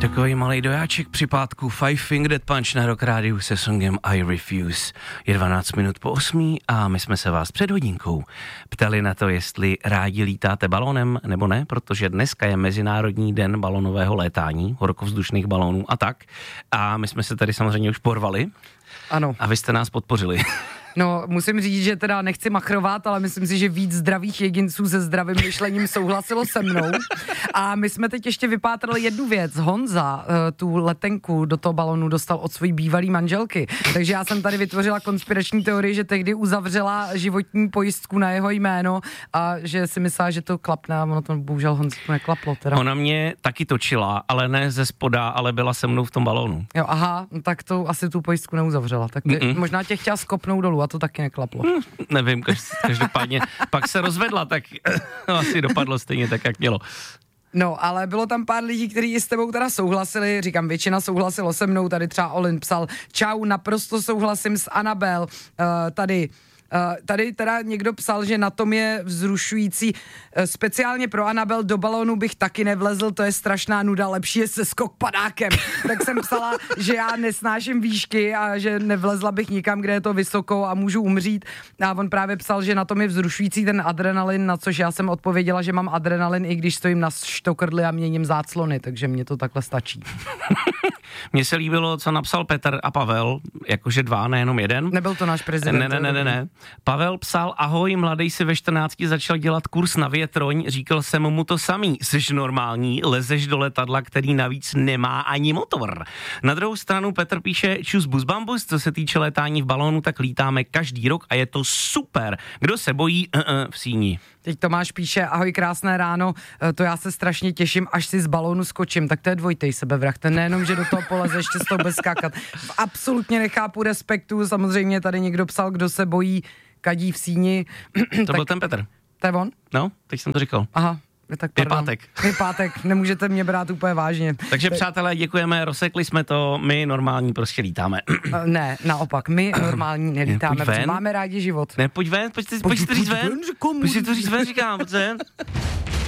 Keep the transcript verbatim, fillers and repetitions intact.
Takový malej dojáček při pátku Five Finger Death Punch na Rock Rádiu se songem I Refuse. Je dvanáct minut po osmí a my jsme se vás před hodinkou ptali na to, jestli rádi lítáte balónem nebo ne, protože dneska je Mezinárodní den balónového létání, horkovzdušných balónů a tak. A my jsme se tady samozřejmě už porvali. Ano. A vy jste nás podpořili. No, musím říct, že teda nechci machrovat, ale myslím si, že víc zdravých jedinců se zdravým myšlením souhlasilo se mnou. A my jsme teď ještě vypátrali jednu věc. Honza tu letenku do toho balonu dostal od své bývalé manželky. Takže já jsem tady vytvořila konspirační teorii, že tehdy uzavřela životní pojistku na jeho jméno a že si myslela, že to klapne a ono to bohužel Honza to neklaplo. Teda. Ona mě taky točila, ale ne ze spoda, ale byla se mnou v tom balónu. Jo, aha, no tak to asi tu pojistku neuzavřela. Tak ty, možná tě chtěla skopnout dolů. A to taky neklaplo. Hmm, nevím, každopádně pak se rozvedla, tak asi dopadlo stejně tak, jak mělo. No, ale bylo tam pár lidí, kteří s tebou teda souhlasili, říkám, většina souhlasilo se mnou, tady třeba Olin psal, čau, naprosto souhlasím s Anabel, uh, tady Uh, tady teda někdo psal, že na tom je vzrušující. Uh, speciálně pro Anabel do balónu bych taky nevlezl, to je strašná nuda, lepší je se skok padákem. Tak jsem psala, že já nesnáším výšky a že nevlezla bych nikam, kde je to vysoko a můžu umřít. A on právě psal, že na tom je vzrušující ten adrenalin, na což já jsem odpověděla, že mám adrenalin, i když stojím na štokrdli a měním záclony, takže mě to takhle stačí. Mně se líbilo, co napsal Petr a Pavel, jakože dva, nejenom jeden. Nebyl to náš prezident. Ne, ne, ne, ne, ne. Pavel psal, ahoj, mladej si ve čtrnácti začal dělat kurz na větroň, říkal jsem mu to samý, jsi normální, lezeš do letadla, který navíc nemá ani motor. Na druhou stranu Petr píše, čus bus bambus, co se týče létání v balónu, tak lítáme každý rok a je to super. Kdo se bojí, uh, uh, v síni. Teď Tomáš píše, ahoj, krásné ráno, to já se strašně těším, až si z balónu skočím, tak to je dvojitej sebevrah, ten nejenom, že do toho poleze, ještě z toho bez skákat. Absolutně nechápu, respektu, samozřejmě tady někdo psal, kdo se bojí kadí v síni. To byl ten Petr. To je on? No, teď jsem to říkal. Aha. Tak je pátek. Je pátek, nemůžete mě brát úplně vážně. Takže přátelé, děkujeme, rozsekli jsme to, my normální prostě lítáme. Ne, naopak, my normální nelítáme, ne, máme rádi život. Ne, pojď ven, pojď si to říct ven. Pojď si to říct ven, říkám, pojď ven.